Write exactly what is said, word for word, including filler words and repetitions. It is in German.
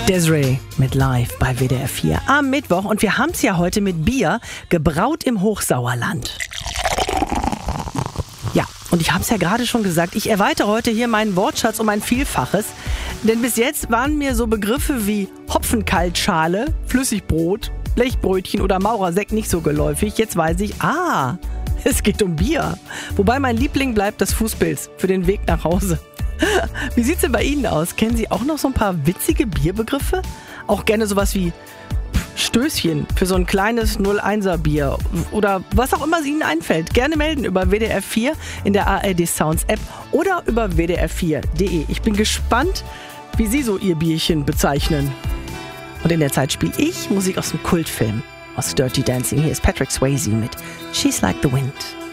Des'ree mit Live bei W D R vier am Mittwoch. Und wir haben es ja heute mit Bier, gebraut im Hochsauerland. Ja, und ich habe es ja gerade schon gesagt, ich erweitere heute hier meinen Wortschatz um ein Vielfaches. Denn bis jetzt waren mir so Begriffe wie Hopfenkaltschale, Flüssigbrot, Blechbrötchen oder Maurersekt nicht so geläufig. Jetzt weiß ich, ah, es geht um Bier. Wobei mein Liebling bleibt das Fußpilz für den Weg nach Hause. Wie sieht's denn bei Ihnen aus? Kennen Sie auch noch so ein paar witzige Bierbegriffe? Auch gerne sowas wie Stößchen für so ein kleines null einser Bier oder was auch immer Ihnen einfällt. Gerne melden über W D R vier in der A R D Sounds App oder über w d r vier punkt d e. Ich bin gespannt, wie Sie so Ihr Bierchen bezeichnen. Und in der Zeit spiele ich Musik aus dem Kultfilm, aus Dirty Dancing. Hier ist Patrick Swayze mit She's Like the Wind.